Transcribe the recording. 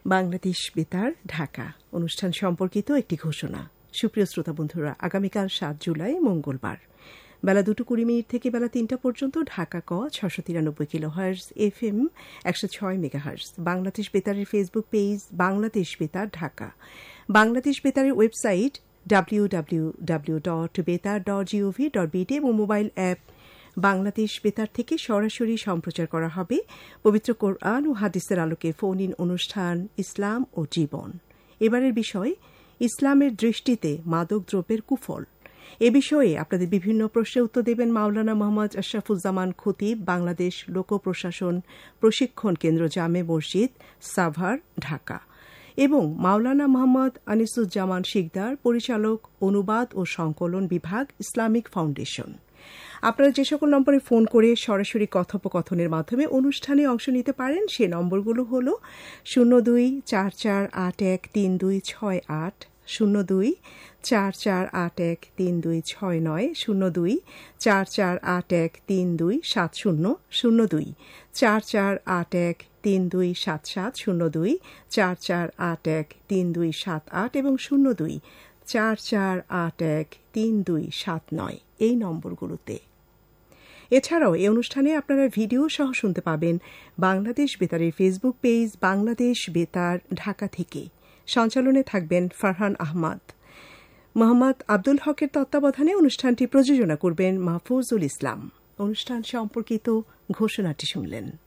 বাংলাদেশ বেতার ঢাকা অনুষ্ঠান সম্পর্কিত একটি ঘোষণা। সুপ্রিয় শ্রোতা বন্ধুরা, আগামীকাল 7 জুলাই মঙ্গলবার বেলা 2:20 থেকে বেলা 3টা পর্যন্ত ঢাকা ক 693 kilohertz FM 106 megahertz Bangladesh বেতারের Facebook page Bangladesh বেতার ঢাকা, বাংলাদেশ বেতারের ওয়েবসাইট www.betar.gov.bt এবং মোবাইল অ্যাপ বাংলাদেশ বেতার থেকে সরাসরি সম্প্রচার করা হবে পবিত্র কোরআন ও হাদিসের আলোকে ফোন ইন অনুষ্ঠান ইসলাম ও জীবন। এবারের বিষয় ইসলামের দৃষ্টিতে মাদক দ্রব্যের কুফল। এ বিষয়ে আপনাদের বিভিন্ন প্রশ্নের উত্তর দেবেন মাওলানা মোহাম্মদ আশরাফুজ্জামান খতিব, বাংলাদেশ লোক প্রশাসন প্রশিক্ষণ কেন্দ্র জামে মসজিদ সাভার ঢাকা, এবং মাওলানা মোহাম্মদ আনিসুজ্জামান শিকদার, পরিচালক অনুবাদ ও সংকলন বিভাগ ইসলামিক ফাউন্ডেশন। আপনারা যে সকল নম্বরে ফোন করে সরাসরি কথোপকথনের মাধ্যমে অনুষ্ঠানে অংশ নিতে পারেন সে নম্বরগুলো হল 02-4481-3268, 02-4481-3269, 02-4481-3270, 02-4481-3277, 02-4481-3278 এবং 02-4481-3279 এই নম্বরগুলোতে। এছাড়াও এই অনুষ্ঠানে আপনারা ভিডিও সহ শুনতে পাবেন বাংলাদেশ বেতারের ফেসবুক পেজ বাংলাদেশ বেতার ঢাকা থেকে। সঞ্চালনে থাকবেন ফারহান আহমদ। মোহাম্মদ আব্দুল হকের তত্ত্বাবধানে অনুষ্ঠানটি প্রযোজনা করবেন মাহফুজুল ইসলাম। অনুষ্ঠান সম্পর্কিত ঘোষণাটি শুনলেন।